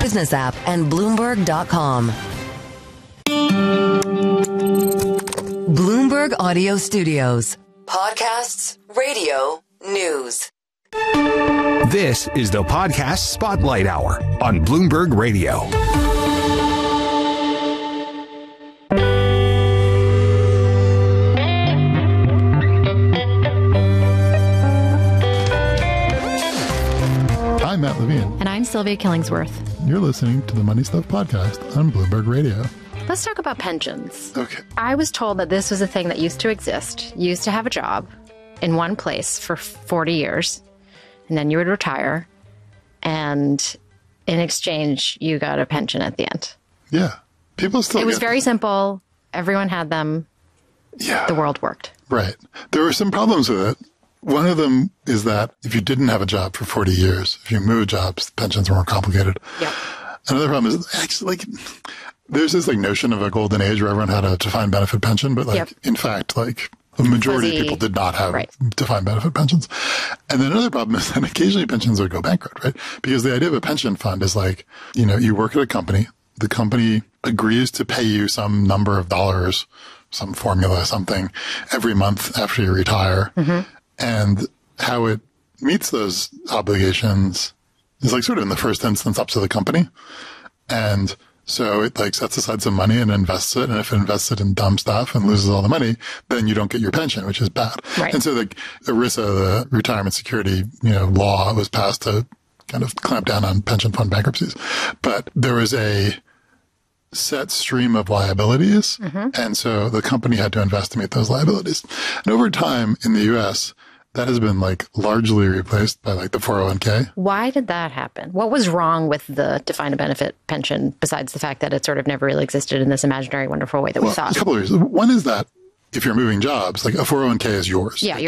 Business app, and Bloomberg.com. Bloomberg Audio Studios. Podcasts, radio, news. This is the Podcast Spotlight Hour on Bloomberg Radio. I'm Matt Levine. And I'm Sylvia Killingsworth. You're listening to the Money Stuff Podcast on Bloomberg Radio. Let's talk about pensions. Okay. I was told that this was a thing that used to exist. You used to have a job in one place for 40 years, and then you would retire, and in exchange, you got a pension at the end. Yeah. People still It was very simple. Everyone had them. Yeah. The world worked. Right. There were some problems with it. One of them is that if you didn't have a job for 40 years, if you moved jobs, pensions were more complicated. Yep. Another problem is actually, there's this notion of a golden age where everyone had a defined benefit pension, but in fact, the majority of people did not have defined benefit pensions. And then another problem is that occasionally pensions would go bankrupt, right? Because the idea of a pension fund is you work at a company, the company agrees to pay you some number of dollars, some formula, something every month after you retire. Mm-hmm. And how it meets those obligations is sort of in the first instance up to the company. And so it sets aside some money and invests it. And if it invests it in dumb stuff and loses all the money, then you don't get your pension, which is bad. Right. And so ERISA, the retirement security, law was passed to kind of clamp down on pension fund bankruptcies. But there was a set stream of liabilities. Mm-hmm. And so the company had to invest to meet those liabilities. And over time in the U.S., that has been largely replaced by the 401k. Why did that happen? What was wrong with the defined benefit pension besides the fact that it sort of never really existed in this imaginary, wonderful way that we thought? A couple of reasons. One is that if you're moving jobs, a 401k is yours. Yeah,